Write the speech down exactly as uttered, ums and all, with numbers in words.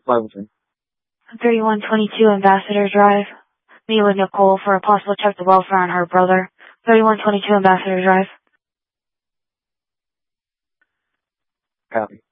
Levelton. thirty-one twenty-two Ambassador Drive. Meet with Nicole for a possible check the welfare on her brother. thirty-one twenty-two Ambassador Drive. Copy.